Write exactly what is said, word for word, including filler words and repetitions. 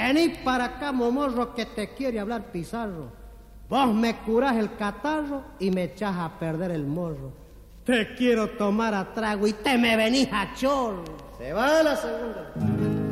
Vení para acá, momorro, que te quiere hablar Pizarro. Vos me curás el catarro y me echás a perder el morro. Te quiero tomar a trago y te me venís a chorro. Se va la segunda.